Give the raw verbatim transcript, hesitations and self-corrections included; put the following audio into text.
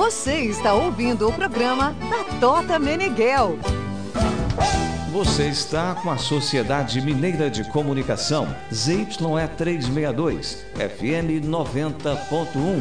Você está ouvindo o programa da Tota Meneghel. Você está com a Sociedade Mineira de Comunicação, Z Y E trezentos e sessenta e dois, F M noventa ponto um.